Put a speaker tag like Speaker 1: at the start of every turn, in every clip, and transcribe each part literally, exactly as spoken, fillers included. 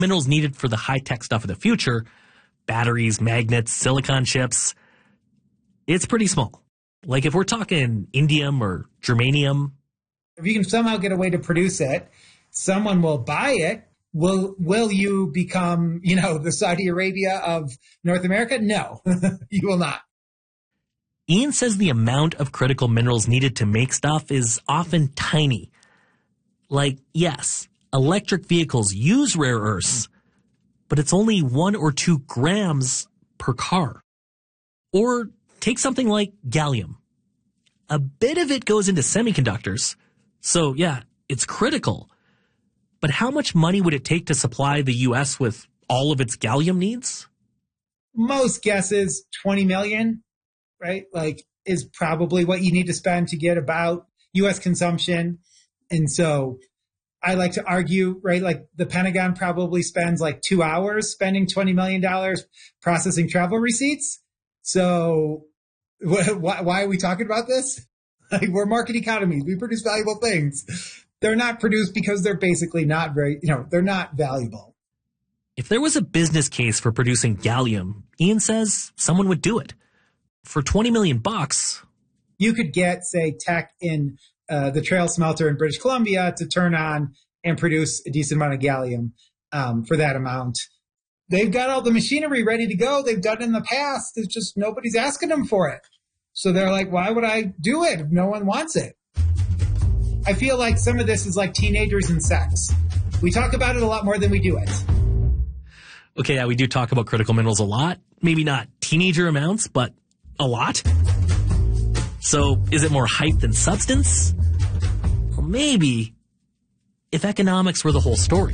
Speaker 1: Minerals needed for the high-tech stuff of the future, batteries, magnets, silicon chips, it's pretty small. Like if we're talking indium or germanium.
Speaker 2: If you can somehow get a way to produce it, someone will buy it. Will will you become, you know, the Saudi Arabia of North America? No, you will not.
Speaker 1: Ian says the amount of critical minerals needed to make stuff is often tiny. Like, yes, electric vehicles use rare earths, but it's only one or two grams per car. Or take something like gallium. A bit of it goes into semiconductors. So yeah, it's critical. But how much money would it take to supply the U S with all of its gallium needs?
Speaker 2: Most guesses twenty million, right? Like is probably what you need to spend to get about U S consumption. And so I like to argue, right? Like the Pentagon probably spends like two hours spending twenty million dollars processing travel receipts. So wh- why are we talking about this? Like we're market economies. We produce valuable things. They're not produced because they're basically not very, you know, they're not valuable.
Speaker 1: If there was a business case for producing gallium, Ian says someone would do it. For twenty million bucks,
Speaker 2: you could get, say, Teck in uh, the Trail smelter in British Columbia to turn on and produce a decent amount of gallium um, for that amount. They've got all the machinery ready to go. They've done it in the past. It's just nobody's asking them for it. So they're like, why would I do it if no one wants it? I feel like some of this is like teenagers and sex. We talk about it a lot more than we do it.
Speaker 1: Okay, yeah, we do talk about critical minerals a lot. Maybe not teenager amounts, but a lot. So is it more hype than substance? Well, maybe if economics were the whole story.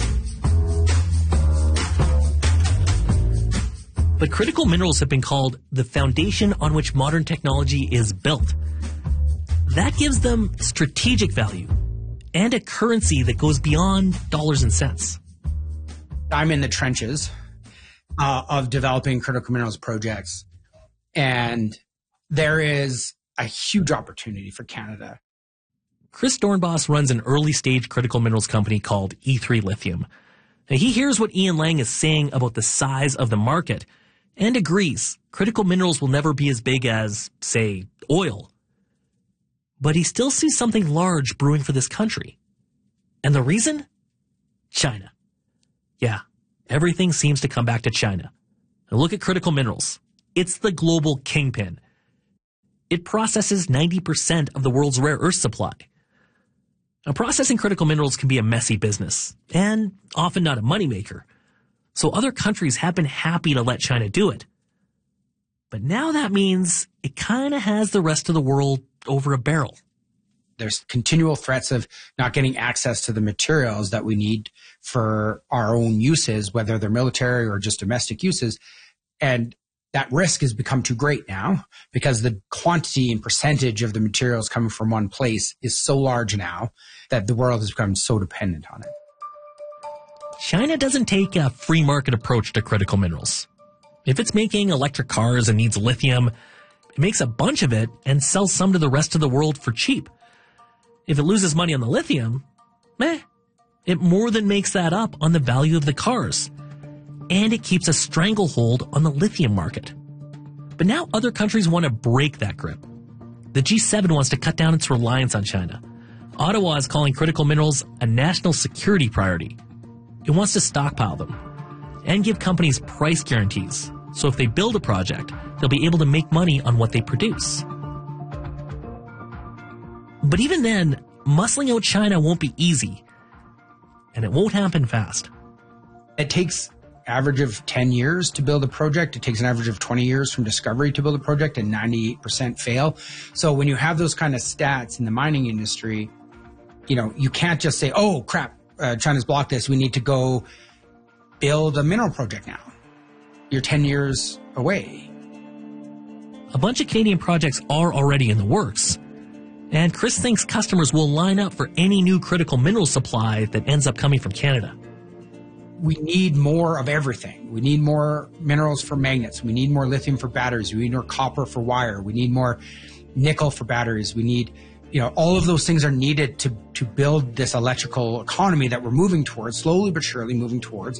Speaker 1: But critical minerals have been called the foundation on which modern technology is built. That gives them strategic value and a currency that goes beyond dollars and cents.
Speaker 3: I'm in the trenches uh, of developing critical minerals projects, and there is a huge opportunity for Canada.
Speaker 1: Chris Dornbos runs an early-stage critical minerals company called E three Lithium. Now, he hears what Ian Lang is saying about the size of the market and agrees critical minerals will never be as big as, say, oil. But he still sees something large brewing for this country. And the reason? China. Yeah, everything seems to come back to China. Now look at critical minerals. It's the global kingpin. It processes ninety percent of the world's rare earth supply. Now, processing critical minerals can be a messy business, and often not a moneymaker. So other countries have been happy to let China do it. But now that means it kind of has the rest of the world over a barrel.
Speaker 3: There's continual threats of not getting access to the materials that we need for our own uses, whether they're military or just domestic uses. And that risk has become too great now because the quantity and percentage of the materials coming from one place is so large now that the world has become so dependent on it.
Speaker 1: China doesn't take a free market approach to critical minerals. If it's making electric cars and needs lithium, it makes a bunch of it and sells some to the rest of the world for cheap. If it loses money on the lithium, meh, it more than makes that up on the value of the cars. And it keeps a stranglehold on the lithium market. But now other countries want to break that grip. The G seven wants to cut down its reliance on China. Ottawa is calling critical minerals a national security priority. It wants to stockpile them and give companies price guarantees. So if they build a project, they'll be able to make money on what they produce. But even then, muscling out China won't be easy. And it won't happen fast.
Speaker 3: It takes average of ten years to build a project. It takes an average of twenty years from discovery to build a project, and ninety-eight percent fail. So when you have those kind of stats in the mining industry, you know, you can't just say, oh, crap, uh, China's blocked this. We need to go build a mineral project now. You're ten years away.
Speaker 1: A bunch of Canadian projects are already in the works. And Chris thinks customers will line up for any new critical mineral supply that ends up coming from Canada.
Speaker 3: We need more of everything. We need more minerals for magnets. We need more lithium for batteries. We need more copper for wire. We need more nickel for batteries. We need you know, all of those things are needed to, to build this electrical economy that we're moving towards, slowly but surely moving towards.